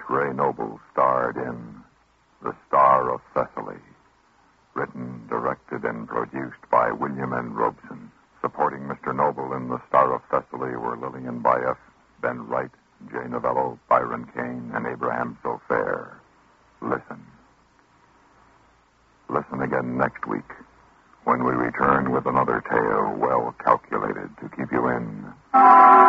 Ray Noble starred in The Star of Thessaly. Written, directed, and produced by William N. Robeson. Supporting Mr. Noble in The Star of Thessaly were Lillian Bayef, Ben Wright, Jay Novello, Byron Kane, and Abraham Sofair. Listen. Listen again next week when we return with another tale well calculated to keep you in